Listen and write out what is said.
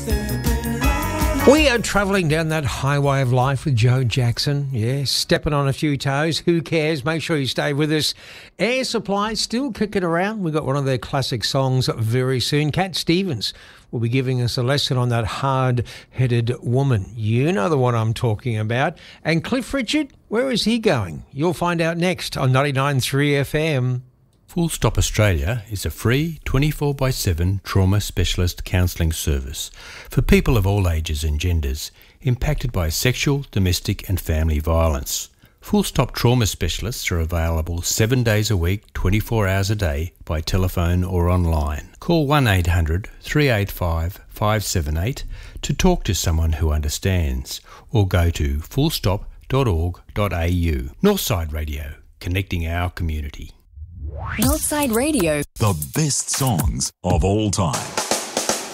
We are travelling down that highway of life with Joe Jackson. Yeah, stepping on a few toes. Who cares? Make sure you stay with us. Air Supply still kicking around. We've got one of their classic songs very soon. Cat Stevens will be giving us a lesson on that hard-headed woman. You know the one I'm talking about. And Cliff Richard, where is he going? You'll find out next on 99.3 FM. Full Stop Australia is a free 24/7 trauma specialist counselling service for people of all ages and genders impacted by sexual, domestic and family violence. Full Stop trauma specialists are available 7 days a week, 24 hours a day by telephone or online. Call 1800 385 578 to talk to someone who understands, or go to fullstop.org.au. Northside Radio, connecting our community. Northside Radio. The best songs of all time.